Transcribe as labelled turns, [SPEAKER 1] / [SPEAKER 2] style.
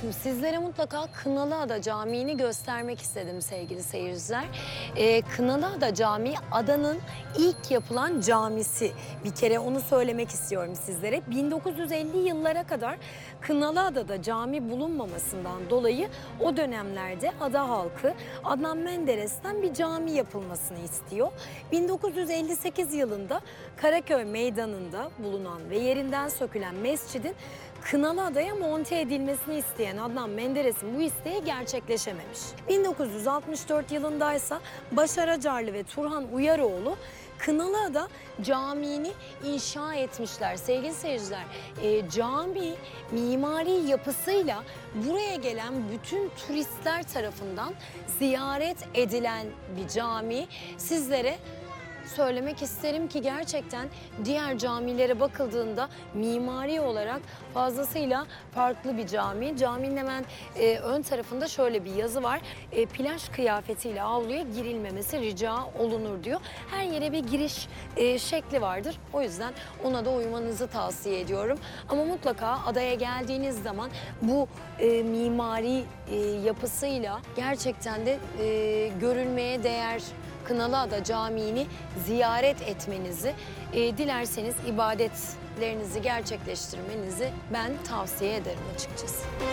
[SPEAKER 1] Sizlere mutlaka Kınalıada Camii'ni göstermek istedim sevgili seyirciler. Kınalıada Camii adanın ilk yapılan camisi. Bir kere onu söylemek istiyorum sizlere. 1950 yıllara kadar Kınalıada'da cami bulunmamasından dolayı o dönemlerde ada halkı Adnan Menderes'ten bir cami yapılmasını istiyor. 1958 yılında Karaköy Meydanı'nda bulunan ve yerinden sökülen mescidin Kınalıada'ya monte edilmesini isteyen Adnan Menderes'in bu isteği gerçekleşememiş. 1964 yılındaysa Başar Acarlı ve Turhan Uyaroğlu Kınalıada Camii'ni inşa etmişler. Sevgili seyirciler, cami mimari yapısıyla buraya gelen bütün turistler tarafından ziyaret edilen bir cami. Sizlere söylemek isterim ki gerçekten diğer camilere bakıldığında mimari olarak fazlasıyla farklı bir cami. Caminin hemen ön tarafında şöyle bir yazı var. Plaj kıyafetiyle avluya girilmemesi rica olunur diyor. Her yere bir giriş şekli vardır. O yüzden ona da uymanızı tavsiye ediyorum. Ama mutlaka adaya geldiğiniz zaman bu mimari yapısıyla gerçekten de görülmeye değer Kınalıada Camii'ni ziyaret etmenizi, dilerseniz ibadetlerinizi gerçekleştirmenizi ben tavsiye ederim açıkçası.